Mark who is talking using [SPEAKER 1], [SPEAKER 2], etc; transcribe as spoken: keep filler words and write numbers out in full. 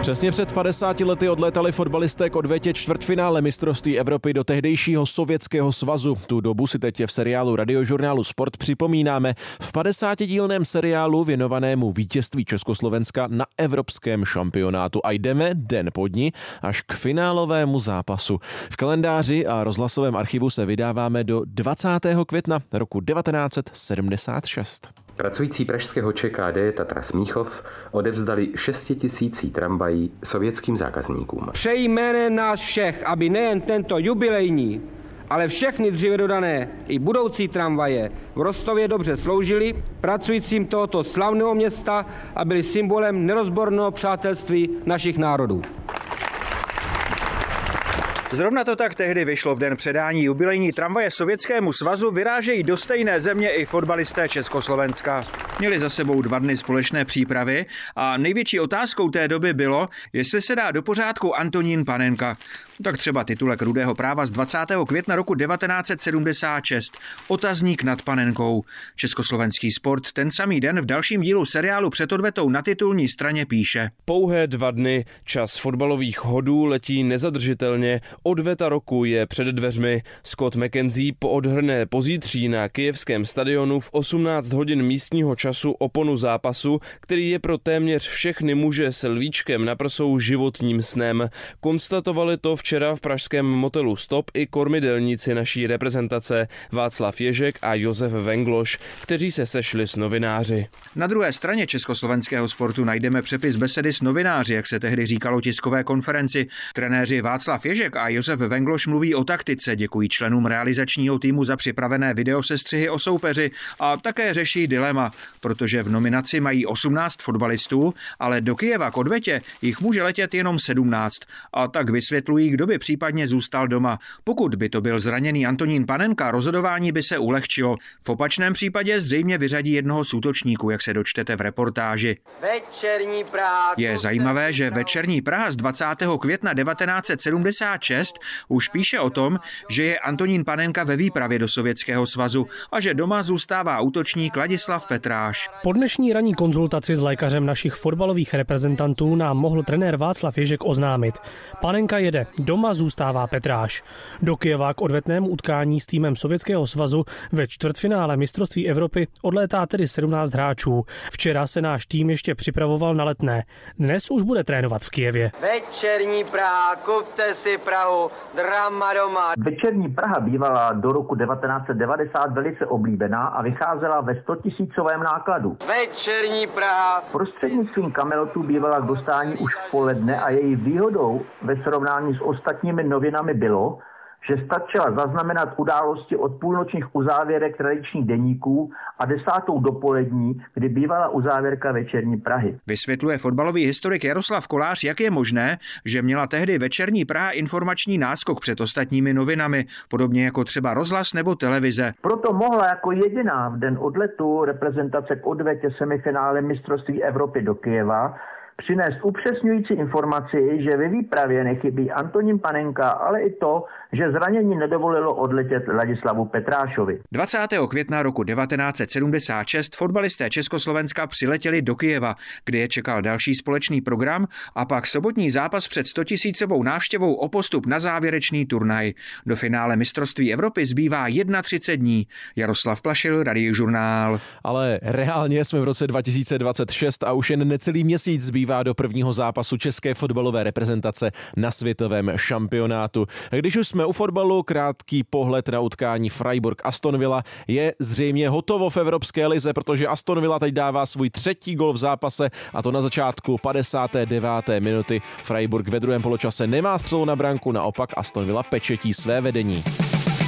[SPEAKER 1] Přesně před padesáti lety odlétali fotbalisté k odvetě čtvrtfinále mistrovství Evropy do tehdejšího Sovětského svazu. Tu dobu si teď v seriálu Radiožurnálu Sport připomínáme v padesátidílném seriálu věnovanému vítězství Československa na evropském šampionátu. A jdeme den po dni až k finálovému zápasu. V kalendáři a rozhlasovém archivu se vydáváme do dvacátého května roku devatenáct set sedmdesát šest.
[SPEAKER 2] Pracující pražského ČKD Tatra Smíchov odevzdali šestitisící tramvají sovětským zákazníkům.
[SPEAKER 3] Přeji jménem nás všech, aby nejen tento jubilejní, ale všechny dříve dodané i budoucí tramvaje v Rostově dobře sloužily pracujícím tohoto slavného města a byly symbolem nerozborného přátelství našich národů.
[SPEAKER 4] Zrovna to tak tehdy vyšlo. V den předání jubilejní tramvaje Sovětskému svazu vyrážejí do stejné země i fotbalisté Československa. Měli za sebou dva dny společné přípravy a největší otázkou té doby bylo, jestli se dá do pořádku Antonín Panenka. Tak třeba titulek Rudého práva z dvacátého května roku devatenáct set sedmdesát šest. Otazník nad Panenkou. Československý sport ten samý den v dalším dílu seriálu Před odvetou na titulní straně píše:
[SPEAKER 5] Pouhé dva dny, čas fotbalových hodů letí nezadržitelně, odveta roku je před dveřmi. Scott McKenzie poodhrne pozítří na kyjevském stadionu v osmnáct hodin místního času oponu zápasu, který je pro téměř všechny muže s lvíčkem na prsou životním snem. Konstatovali to včera v pražském motelu Stop i kormidelníci naší reprezentace Václav Ježek a Josef Vengloš, kteří se sešli s novináři.
[SPEAKER 4] Na druhé straně československého sportu najdeme přepis besedy s novináři, jak se tehdy říkalo tiskové konferenci. Trenéři Václav Ježek a Josef Vengloš mluví o taktice, děkují členům realizačního týmu za připravené videosestřihy o soupeři a také řeší dilema, protože v nominaci mají osmnáct fotbalistů, ale do Kyjeva k odvetě jich může letět jenom sedmnáct. A tak vysvětlují, kdo by případně zůstal doma. Pokud by to byl zraněný Antonín Panenka, rozhodování by se ulehčilo. V opačném případě zřejmě vyřadí jednoho z útočníků, jak se dočtete v reportáži.
[SPEAKER 3] Večerní Praha.
[SPEAKER 4] Je zajímavé, že Večerní Praha z dvacátého května devatenáct set sedmdesát šest už píše o tom, že je Antonín Panenka ve výpravě do Sovětského svazu a že doma zůstává útočník Ladislav Petráš.
[SPEAKER 6] Po dnešní ranní konzultaci s lékařem našich fotbalových reprezentantů nám mohl trenér Václav Ježek oznámit: Panenka jede, doma zůstává Petráš. Do Kyjeva k odvetnému utkání s týmem Sovětského svazu ve čtvrtfinále mistrovství Evropy odlétá tedy sedmnáct hráčů. Včera se náš tým ještě připravoval na Letné. Dnes už bude trénovat v Kyjevě.
[SPEAKER 3] Večerní Praha, kupte si Prahu, drama doma.
[SPEAKER 7] Večerní Praha bývala do roku devatenáct set devadesát velice oblíbená a vycházela ve stotisícovém nákladu.
[SPEAKER 3] Večerní Praha.
[SPEAKER 7] Prostřednictvím kamelotů bývala k dostání už v poledne a její výhodou ve srovnání s ostatními novinami bylo, že stačila zaznamenat události od půlnočních uzávěrek tradičních deníků a desátou dopolední, kdy bývala uzávěrka Večerní Prahy.
[SPEAKER 4] Vysvětluje fotbalový historik Jaroslav Kolář, jak je možné, že měla tehdy Večerní Praha informační náskok před ostatními novinami, podobně jako třeba rozhlas nebo televize.
[SPEAKER 7] Proto mohla jako jediná v den odletu reprezentace k odvetě semifinále mistrovství Evropy do Kyjeva přinést upřesňující informaci, že ve výpravě nechybí Antonín Panenka, ale i to, že zranění nedovolilo odletět Ladislavu Petrášovi.
[SPEAKER 4] dvacátého května roku devatenáct set sedmdesát šest fotbalisté Československa přiletěli do Kyjeva, kde je čekal další společný program a pak sobotní zápas před stotisícovou návštěvou o postup na závěrečný turnaj. Do finále mistrovství Evropy zbývá třicet jedna dní. Jaroslav Plašil, Radiožurnál.
[SPEAKER 1] Ale reálně jsme v roce dva tisíce dvacet šest a už jen necelý měsíc zbývá do prvního zápasu české fotbalové reprezentace na světovém šampionátu. Když už jsme u fotbalu, krátký pohled na utkání Freiburg-Aston Villa. Je zřejmě hotovo v Evropské lize, protože Aston Villa teď dává svůj třetí gol v zápase, a to na začátku padesáté deváté minuty. Freiburg ve druhém poločase nemá střelu na branku, naopak Aston Villa pečetí své vedení.